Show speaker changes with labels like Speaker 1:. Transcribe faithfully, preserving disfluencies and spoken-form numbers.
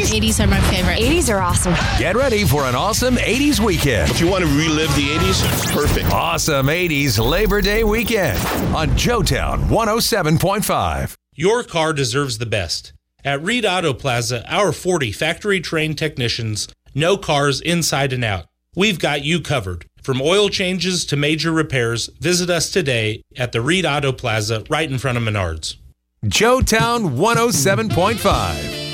Speaker 1: eighties?
Speaker 2: eighties are my favorite.
Speaker 1: eighties are awesome.
Speaker 3: Get ready for an awesome eighties weekend.
Speaker 4: If you want to relive the eighties, perfect.
Speaker 3: Awesome eighties Labor Day weekend on Joetown one oh seven point five.
Speaker 5: Your car deserves the best. At Reed Auto Plaza, our forty factory-trained technicians know cars inside and out. We've got you covered. From oil changes to major repairs, visit us today at the Reed Auto Plaza right in front of Menards.
Speaker 3: Joetown one oh seven point five.